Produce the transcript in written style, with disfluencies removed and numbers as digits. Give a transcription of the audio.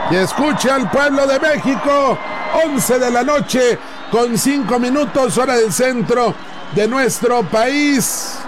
y escuche al pueblo de México. 11 de la noche con 5 minutos, hora del centro de nuestro país.